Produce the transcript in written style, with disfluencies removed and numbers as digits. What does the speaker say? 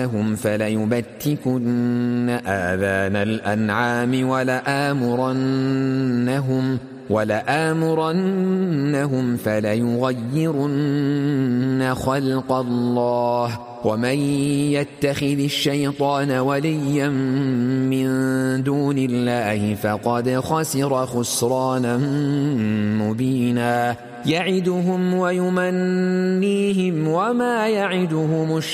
هم فليبتكن آذان الأنعام ولآمرنهم فليغيرن خلق الله ومن يتخذ الشيطان وليا من دون الله فقد خسر خسرانا مبينا يعدهم ويمنيهم وما يعدهم